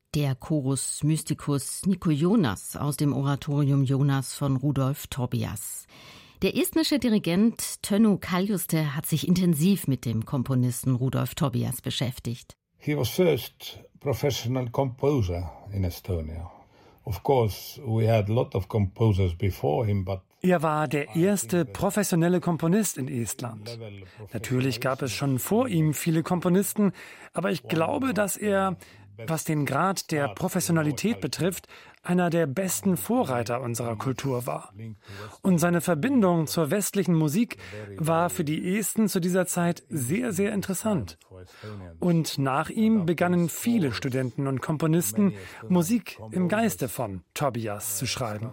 Der Chorus Mysticus Nico Jonas aus dem Oratorium Jonas von Rudolf Tobias. Der estnische Dirigent Tõnu Kaljuste hat sich intensiv mit dem Komponisten Rudolf Tobias beschäftigt. He was first professional composer in Estonia. Of course, we had a lot of composers before him, but er war der erste professionelle Komponist in Estland. Natürlich gab es schon vor ihm viele Komponisten, aber ich glaube, dass er, was den Grad der Professionalität betrifft, einer der besten Vorreiter unserer Kultur war. Und seine Verbindung zur westlichen Musik war für die Esten zu dieser Zeit sehr, sehr interessant. Und nach ihm begannen viele Studenten und Komponisten, Musik im Geiste von Tobias zu schreiben.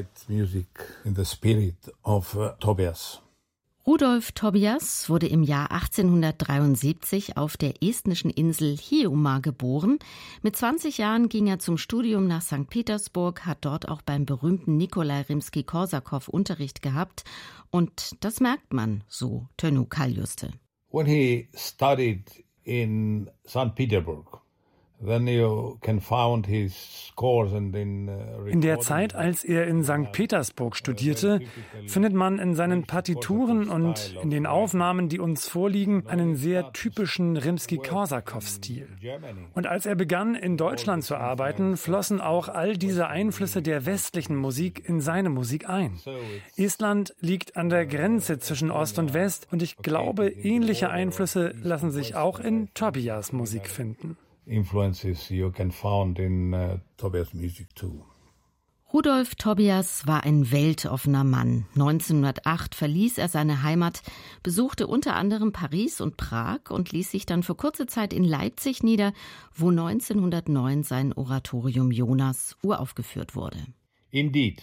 Rudolf Tobias wurde im Jahr 1873 auf der estnischen Insel Hiiumaa geboren. Mit 20 Jahren ging er zum Studium nach St. Petersburg, hat dort auch beim berühmten Nikolai Rimski-Korsakow Unterricht gehabt. Und das merkt man, so Tõnu Kaljuste. When he studied in St. Petersburg, then you can find his scores and in der Zeit, als er in St. Petersburg studierte, findet man in seinen Partituren und in den Aufnahmen, die uns vorliegen, einen sehr typischen Rimski-Korsakow-Stil. Und als er begann, in Deutschland zu arbeiten, flossen auch all diese Einflüsse der westlichen Musik in seine Musik ein. Estland liegt an der Grenze zwischen Ost und West und ich glaube, ähnliche Einflüsse lassen sich auch in Tobias Musik finden. Influences you can find in Tobias music too. Rudolf Tobias war ein weltoffener Mann. 1908 verließ er seine Heimat, besuchte unter anderem Paris und Prag und ließ sich dann für kurze Zeit in Leipzig nieder, wo 1909 sein Oratorium Jonas uraufgeführt wurde. Indeed.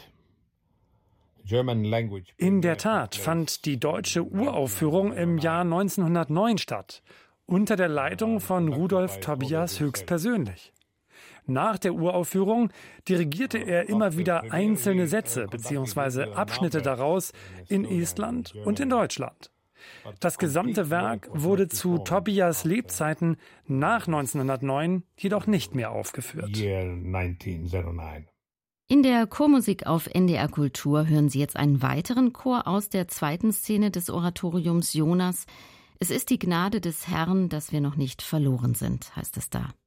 In der Tat fand die deutsche Uraufführung im Jahr 1909 statt. Unter der Leitung von Rudolf Tobias höchstpersönlich. Nach der Uraufführung dirigierte er immer wieder einzelne Sätze bzw. Abschnitte daraus in Estland und in Deutschland. Das gesamte Werk wurde zu Tobias Lebzeiten nach 1909 jedoch nicht mehr aufgeführt. In der Chormusik auf NDR Kultur hören Sie jetzt einen weiteren Chor aus der zweiten Szene des Oratoriums Jonas. Es ist die Gnade des Herrn, dass wir noch nicht verloren sind, heißt es da.